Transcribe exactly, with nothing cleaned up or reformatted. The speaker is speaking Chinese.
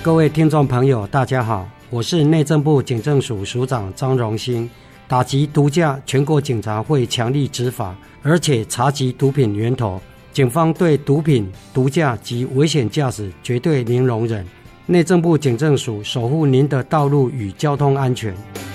各位听众朋友大家好，我是内政部警政署署长张荣兴。打击毒驾，全国警察会强力执法，而且查缉毒品源头。警方对毒品、毒驾及危险驾驶绝对零容忍。内政部警政署守护您的道路与交通安全。